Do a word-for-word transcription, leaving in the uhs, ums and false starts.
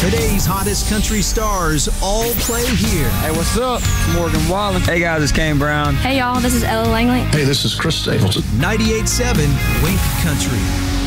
Today's hottest country stars all play here. Hey, what's up? It's Morgan Wallen. Hey guys, it's Kane Brown. Hey y'all, this is Ella Langley. Hey, this is Chris Stapleton. ninety-eight point seven Wink Country.